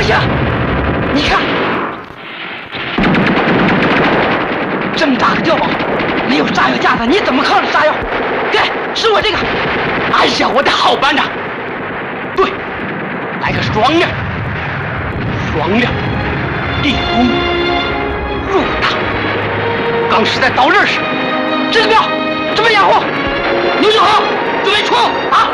不行，你看，这么大个碉堡，没有炸药架子，你怎么靠着炸药？对，是我这个。哎呀，我的好班长，对，来个双亮，立功入党。刚是在刀刃上，这个标准备掩护，刘九豪准备冲啊！